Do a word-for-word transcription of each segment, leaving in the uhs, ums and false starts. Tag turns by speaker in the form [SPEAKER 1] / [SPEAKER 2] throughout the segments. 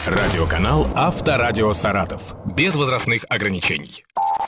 [SPEAKER 1] Радиоканал Авторадио Саратов. Без возрастных ограничений.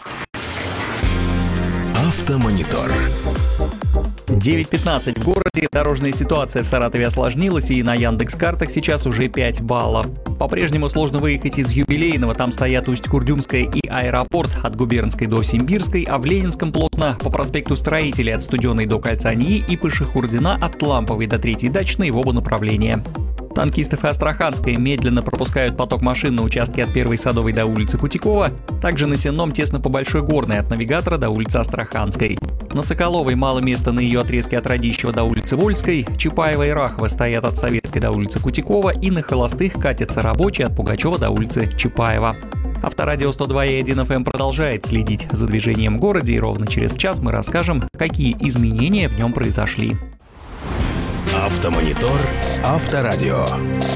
[SPEAKER 1] Автомонитор.
[SPEAKER 2] девять пятнадцать в городе. Дорожная ситуация в Саратове осложнилась, и на Яндекс.Картах сейчас уже пять баллов. По-прежнему сложно выехать из Юбилейного, там стоят Усть-Курдюмская и аэропорт, от Губернской до Симбирской, а в Ленинском плотно по проспекту Строителей от Студенной до Кольца НИИ и по Шахурдина от Ламповой до Третьей Дачной в оба направления. Танкистов и Астраханской медленно пропускают поток машин на участке от Первой Садовой до улицы Кутикова, также на Сенном тесно по Большой Горной от Навигатора до улицы Астраханской. На Соколовой мало места на ее отрезке от Радищева до улицы Вольской, Чапаева и Рахова стоят от Советской до улицы Кутикова, и на Холостых катятся рабочие от Пугачева до улицы Чапаева. Авторадио сто два и один эф эм продолжает следить за движением в городе, и ровно через час мы расскажем, какие изменения в нем произошли.
[SPEAKER 1] Автомонитор Авторадио.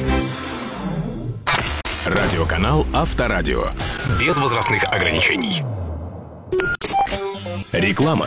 [SPEAKER 1] Радиоканал Авторадио. Без возрастных ограничений. Реклама.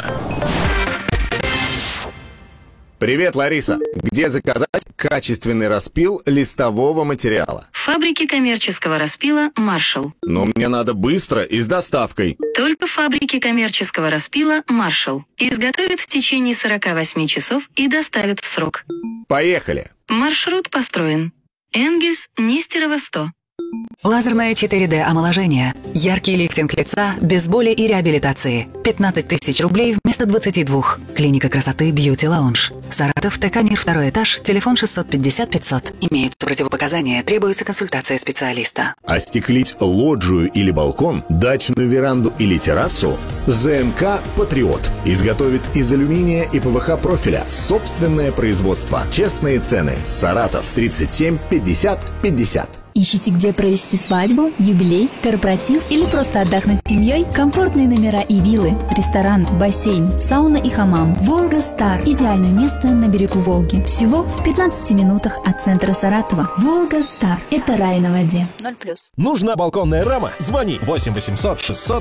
[SPEAKER 3] Привет, Лариса. Где заказать качественный распил листового материала?
[SPEAKER 4] В фабрике коммерческого распила «Маршал».
[SPEAKER 3] Но мне надо быстро и с доставкой.
[SPEAKER 4] Только в фабрике коммерческого распила «Маршал». Изготовят в течение сорока восьми часов и доставят в срок.
[SPEAKER 3] Поехали.
[SPEAKER 4] Маршрут построен. Энгельс, Нестерова, сто.
[SPEAKER 5] Лазерное четыре дэ омоложение. Яркий лифтинг лица без боли и реабилитации. пятнадцать тысяч рублей вместо двадцати двух. Клиника красоты Beauty Lounge. Саратов, ТК Мир, второй этаж, телефон шестьсот пятьдесят пятьсот. Имеются противопоказания, требуется консультация специалиста.
[SPEAKER 3] Остеклить лоджию или балкон, дачную веранду или террасу? ЗМК «Патриот» изготовит из алюминия и ПВХ профиля. Собственное производство. Честные цены. Саратов, тридцать семь пятьдесят пятьдесят.
[SPEAKER 6] Ищите, где провести свадьбу, юбилей, корпоратив или просто отдохнуть с семьей? Комфортные номера и виллы, ресторан, бассейн, сауна и хамам. Волга Стар – идеальное место на берегу Волги. Всего в пятнадцати минутах от центра Саратова. Волга Стар – это рай на воде.
[SPEAKER 7] ноль плюс. Нужна балконная рама? Звони восемь восемьсот шестьсот